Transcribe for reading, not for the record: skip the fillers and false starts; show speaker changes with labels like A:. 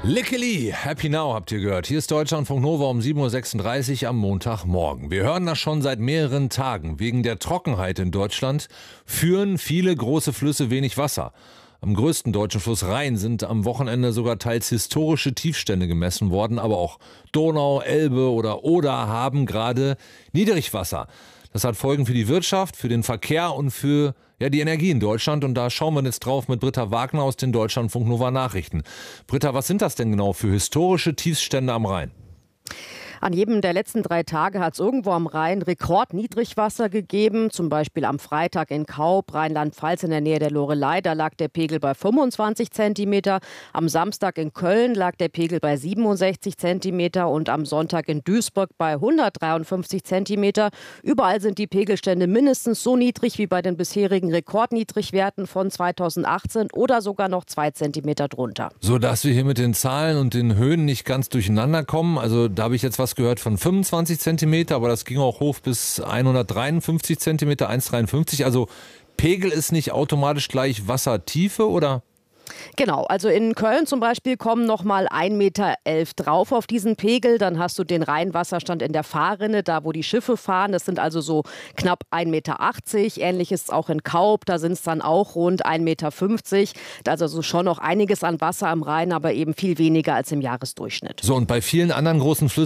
A: Lickeli, Happy Now habt ihr gehört. Hier ist Deutschlandfunk Nova um 7:36 Uhr am Montagmorgen. Wir hören das schon seit mehreren Tagen. Wegen der Trockenheit in Deutschland führen viele große Flüsse wenig Wasser. Am größten deutschen Fluss Rhein sind am Wochenende sogar teils historische Tiefstände gemessen worden. Aber auch Donau, Elbe oder Oder haben gerade Niedrigwasser. Das hat Folgen für die Wirtschaft, für den Verkehr und für die Energie in Deutschland. Und da schauen wir jetzt drauf mit Britta Wagner aus den Deutschlandfunk Nova Nachrichten. Britta, was sind das denn genau für historische Tiefstände am Rhein?
B: An jedem der letzten 3 Tage hat es irgendwo am Rhein Rekordniedrigwasser gegeben. Zum Beispiel am Freitag in Kaub, Rheinland-Pfalz in der Nähe der Loreley. Da lag der Pegel bei 25 Zentimeter. Am Samstag in Köln lag der Pegel bei 67 Zentimeter. Und am Sonntag in Duisburg bei 153 Zentimeter. Überall sind die Pegelstände mindestens so niedrig wie bei den bisherigen Rekordniedrigwerten von 2018 oder sogar noch 2 Zentimeter drunter.
A: So dass wir hier mit den Zahlen und den Höhen nicht ganz durcheinander kommen. Also da habe ich jetzt was gehört von 25 Zentimeter, aber das ging auch hoch bis 153 Zentimeter, 1,53. Also Pegel ist nicht automatisch gleich Wassertiefe, oder?
B: Genau, also in Köln zum Beispiel kommen noch mal 1,11 Meter drauf auf diesen Pegel. Dann hast du den Rheinwasserstand in der Fahrrinne, da wo die Schiffe fahren. Das sind also so knapp 1,80 Meter. Ähnlich ist es auch in Kaub, da sind es dann auch rund 1,50 Meter. Da ist also schon noch einiges an Wasser am Rhein, aber eben viel weniger als im Jahresdurchschnitt.
A: So, und bei vielen anderen großen Flüssen